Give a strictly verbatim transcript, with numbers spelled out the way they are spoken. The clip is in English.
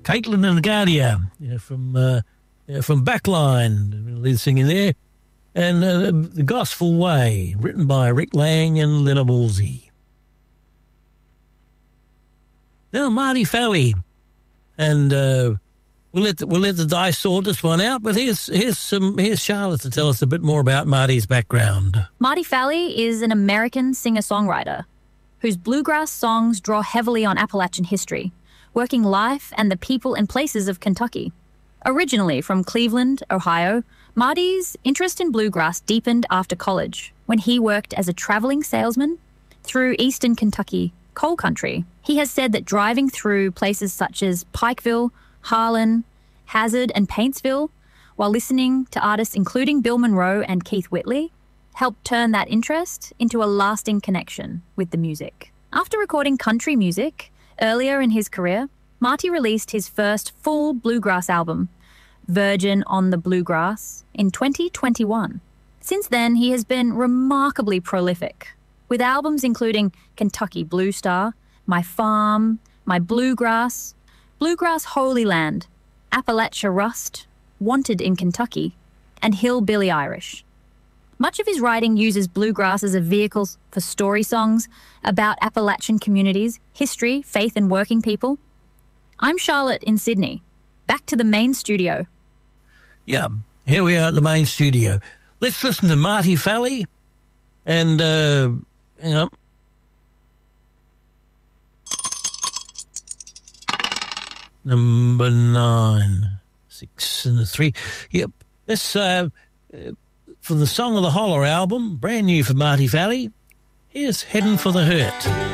Caitlin and Guardia yeah, from uh, yeah, from Backline, lead singing there. And uh, The Gospel Way, written by Rick Lang and Lena Woolsey. Now Marty Fowey. And uh, we'll let the, we'll let the dice sort this one out, but here's here's some here's Charlotte to tell us a bit more about Marty's background. Marty Fowey is an American singer-songwriter whose bluegrass songs draw heavily on Appalachian history, working life and the people and places of Kentucky. Originally from Cleveland, Ohio, Marty's interest in bluegrass deepened after college when he worked as a traveling salesman through eastern Kentucky coal country. He has said that driving through places such as Pikeville, Harlan, Hazard and Paintsville while listening to artists including Bill Monroe and Keith Whitley helped turn that interest into a lasting connection with the music. After recording country music earlier in his career, Marty released his first full bluegrass album, Virgin on the Bluegrass, in twenty twenty-one. Since then, he has been remarkably prolific, with albums including Kentucky Blue Star, My Farm, My Bluegrass, Bluegrass Holy Land, Appalachia Rust, Wanted in Kentucky, and Hillbilly Irish. Much of his writing uses bluegrass as a vehicle for story songs about Appalachian communities, history, faith, and working people. I'm Charlotte in Sydney. Back to the main studio. Yeah, here we are at the main studio. Let's listen to Marty Fowey and, uh, hang on. Number nine, six and a three. Yep, this, uh, for the Song of the Holler album, brand new for Marty Fowey. Here's Heading for the Hurt.